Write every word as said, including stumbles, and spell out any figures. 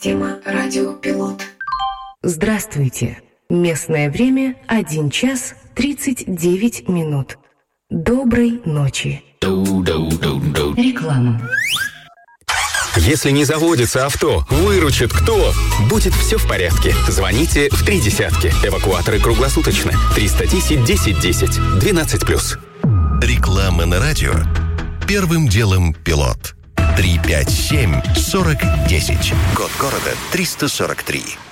Система радиопилот. Здравствуйте. Местное время один час тридцать девять минут. Доброй ночи. Реклама. Если не заводится авто, выручит кто? Будет все в порядке. Звоните в три десятки. Эвакуаторы круглосуточно. триста десять десять десять. двенадцать плюс. Реклама на радио. Первым делом пилот. три пять семь сорок десять. Код города триста сорок три.